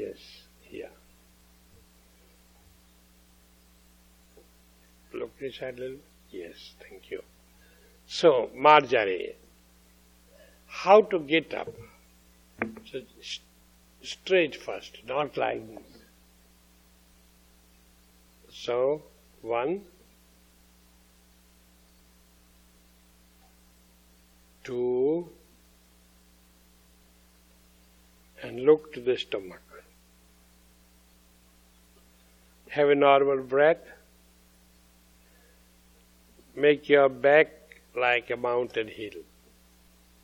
Yes, here. Look inside a little. Yes, thank you. So, Marjorie, how to get up? So, straight first, not like this. So, 1, 2, and look to the stomach. Have a normal breath. Make your back like a mountain hill.